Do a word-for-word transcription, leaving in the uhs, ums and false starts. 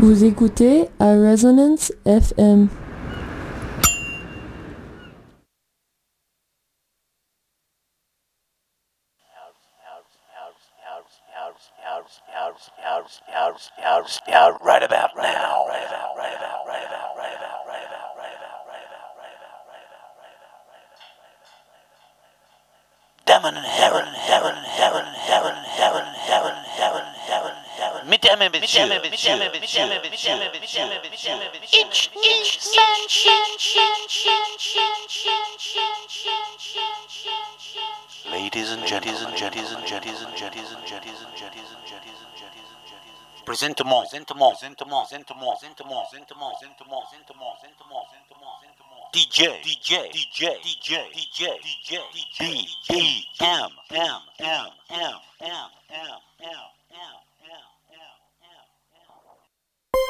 Vous écoutez à Resonance F M. Right about now. Right about, right about, right about, right about, right about, right about, right about, right about, right about, right about. Demon and heaven and heaven and heaven and heaven and heaven and heaven and heaven and heaven and heaven. Mesdames et messieurs, messieurs, messieurs, messieurs, messieurs, messieurs, each, each, ladies and gentlemen, and gentlemen, and gentlemen, and gentlemen, and gentlemen, and gentlemen, and gentlemen. Présentement, présentement, présentement, présentement, présentement, présentement, présentement, présentement, présentement, présentement, présentement. D J, D J, D J, D J, D J, D J, D J, B B M M M M M M M.